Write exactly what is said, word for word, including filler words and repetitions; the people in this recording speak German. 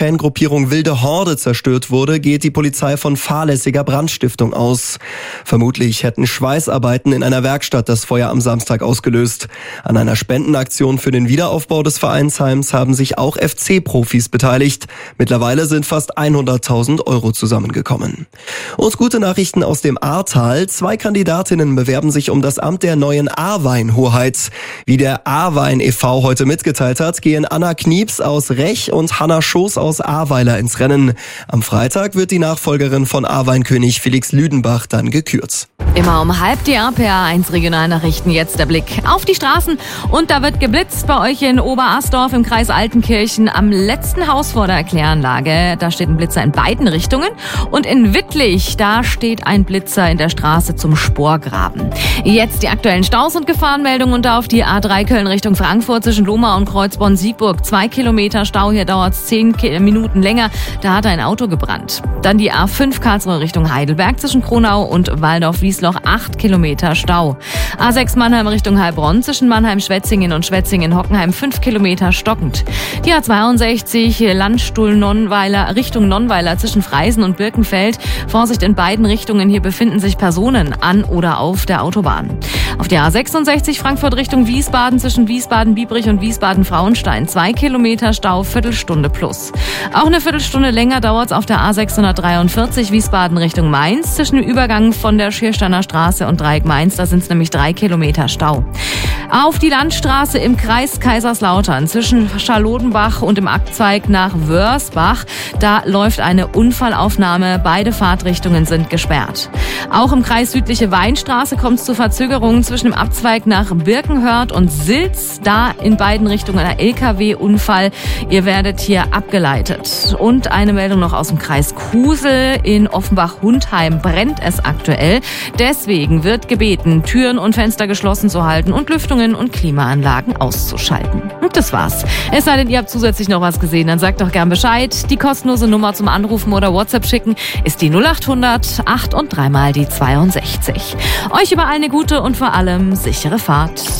Fangruppierung Wilde Horde zerstört wurde, geht die Polizei von fahrlässiger Brandstiftung aus. Vermutlich hätten Schweißarbeiten in einer Werkstatt das Feuer am Samstag ausgelöst. An einer Spendenaktion für den Wiederaufbau des Vereinsheims haben sich auch F C-Profis beteiligt. Mittlerweile sind fast hunderttausend Euro zusammengekommen. Und gute Nachrichten aus dem Ahrtal. Zwei Kandidatinnen bewerben sich um das Amt der neuen Ahrwein-Hoheit. Wie der Ahrwein e V heute mitgeteilt hat, gehen Anna Knieps aus Rech und Hanna Schoß aus Ahrweiler ins Rennen. Am Freitag wird die Nachfolgerin von Ahrweinkönig Felix Lüdenbach dann gekürt. Immer um halb die R P A eins Regionalnachrichten. Jetzt der Blick auf die Straßen. Und da wird geblitzt bei euch in Oberasdorf im Kreis Altenkirchen am letzten Haus vor der Kläranlage. Da steht ein Blitzer in beiden Richtungen. Und in Wittlich, da steht ein Blitzer in der Straße zum Sporgraben. Jetzt die aktuellen Staus und Gefahrenmeldungen und auf die A drei Köln Richtung Frankfurt zwischen Lohmar und Kreuzborn-Siegburg. Zwei Kilometer Stau, hier dauert es zehn Minuten länger. Da hat ein Auto gebrannt. Dann die A fünf Karlsruhe Richtung Heidelberg zwischen Kronau und Waldorf-Wiesloch. Acht Kilometer Stau. A sechs Mannheim Richtung Heilbronn zwischen Mannheim-Schwetzingen und Schwetzingen-Hockenheim. Fünf Kilometer stockend. Die A zweiundsechzig Landstuhl-Nonnweiler Richtung Nonnweiler zwischen Freisen und Birkenfeld. Vorsicht in beiden Richtungen. Hier befinden sich Personen an oder auf der Autobahn. Auf der A sechsundsechzig Frankfurt Richtung Wiesbaden zwischen Wiesbaden-Biebrich und Wiesbaden-Frauenstein. Zwei Kilometer Stau, Viertelstunde plus. Auch eine Viertelstunde länger dauert es auf der A sechshundertdreiundvierzig Wiesbaden Richtung Mainz zwischen dem Übergang von der Schiersteiner Straße und Dreieck Mainz. Da sind es nämlich drei Kilometer Stau. Auf die Landstraße im Kreis Kaiserslautern zwischen Charlotenbach und dem Abzweig nach Wörsbach. Da läuft eine Unfallaufnahme. Beide Fahrtrichtungen sind gesperrt. Auch im Kreis Südliche Weinstraße kommt es zu Verzögerungen zwischen dem Abzweig nach Birkenhörth und Silz. Da in beiden Richtungen ein L K W-Unfall. Ihr werdet hier abgeleitet. Und eine Meldung noch aus dem Kreis Kusel. In Offenbach-Hundheim brennt es aktuell. Deswegen wird gebeten, Türen und Fenster geschlossen zu halten und Lüftungen und Klimaanlagen auszuschalten. Und das war's. Es sei denn, ihr habt zusätzlich noch was gesehen, dann sagt doch gern Bescheid. Die kostenlose Nummer zum Anrufen oder WhatsApp schicken ist die null acht hundert acht und dreimal die zweiundsechzig. Euch überall eine gute und vor allem sichere Fahrt.